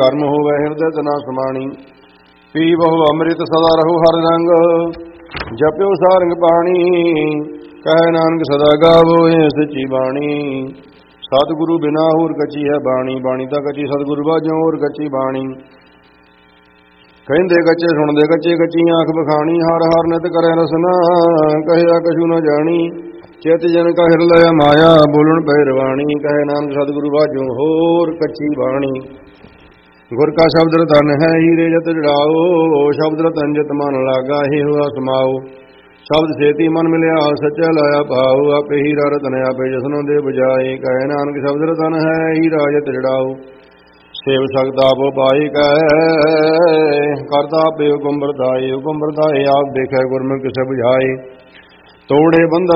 ਕਰਮ ਹੋਵੇ ਹਿਰਦੈ ਤਨਾ ਸਮਾਣੀ। ਪੀ ਬਹੁ ਅੰਮ੍ਰਿਤ ਸਦਾ ਰਹੋ ਹਰ ਰੰਗ, ਜਪਿਓ ਸਾਰੰਗ ਪਾਣੀ। ਕਹਿ ਨਾਨਕ ਸਦਾ ਗਾਵੋ ਇਹ ਸੱਚੀ ਬਾਣੀ। ਸਤਿਗੁਰੂ ਬਿਨਾ ਹੋਰ ਕੱਚੀ ਹੈ ਬਾਣੀ, ਬਾਣੀ ਤਾਂ ਕੱਚੀ ਸਤਿਗੁਰੂ ਬਾਝੋਂ ਹੋਰ ਕੱਚੀ ਬਾਣੀ। ਕਹਿੰਦੇ ਕੱਚੇ ਸੁਣਦੇ ਕੱਚੇ, ਕੱਚੀ ਆਂਖ ਬਖਾਣੀ। ਹਰ ਹਰ ਨਿਤ ਕਰੇ ਰਸਨਾ, ਕਹਿਆ ਕਛੂ ਨ ਜਾਣੀ। ਚਿਤ ਜਨ ਕਾ ਹਿਰਦੈ ਮਾਇਆ, ਬੋਲਣ ਪੈ ਰਵਾਣੀ। ਕਹੇ ਨਾਨਕ ਸਤਿਗੁਰੂ ਬਾਝੋਂ ਹੋਰ ਕੱਚੀ ਬਾਣੀ। ਗੁਰ ਕਾ ਸ਼ਬਦ ਰਤਨ ਹੈ ਹੀਰੇ ਜਤ ਜੜਾਓ, ਸ਼ਬਦ ਰਤਨ ਜਿਤ ਮਨ ਲਾਗਾ ਹੀ ਹੋਆ ਸਮਾਓ। ਸ਼ਬਦ ਛੇਤੀ ਮਨ ਮਿਲਿਆ ਸੱਚਾ ਲਾਇਆ ਭਾਉ, ਆਪੇ ਹੀਰਾ ਰਤਨ ਆਪੇ ਜਸਨੋਂ ਦੇ ਬਜਾਏ। ਕਹੇ ਨਾਨਕ ਸ਼ਬਦ ਰਤਨ ਹੈ ਹੀਰਾ ਜਤ ਜੜਾਓ, ਸੇਵ ਸਕਦਾ ਆਪੋ ਪਾਈ। ਕਹੈ ਕਰਤਾ ਆਪੇ ਹੁਕਮ ਵਰਤਾਏ, ਹੁਕਮ ਵਰਤਾਏ ਆਪ ਦੇਖੈ ਗੁਰਮੁਖ ਕਿਸੈ ਬੁਝਾਏ। ਤੋੜੇ ਬੰਧਨ